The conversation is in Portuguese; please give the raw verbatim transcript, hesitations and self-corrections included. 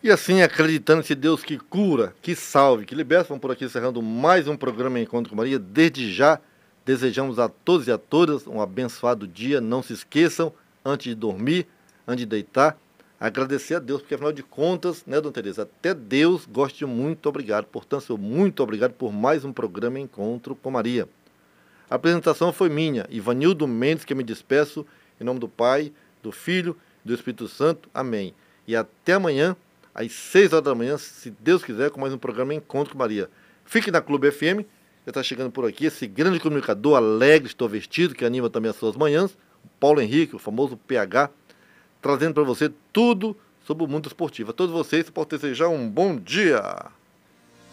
E assim, acreditando nesse Deus que cura, que salve, que liberta, vamos por aqui encerrando mais um programa Encontro com Maria. Desde já, desejamos a todos e a todas um abençoado dia. Não se esqueçam, antes de dormir, antes de deitar, agradecer a Deus, porque afinal de contas, né, dona Tereza, até Deus gosta de muito obrigado. Portanto, eu muito obrigado por mais um programa Encontro com Maria. A apresentação foi minha, Ivanildo Mendes, que me despeço, em nome do Pai, do Filho e do Espírito Santo. Amém. E até amanhã, às seis horas da manhã, se Deus quiser, com mais um programa Encontro com Maria. Fique na Clube F M, já está chegando por aqui esse grande comunicador alegre, estou vestido, que anima também as suas manhãs, o Paulo Henrique, o famoso P H, trazendo para você tudo sobre o mundo esportivo. A todos vocês, posso desejar um bom dia.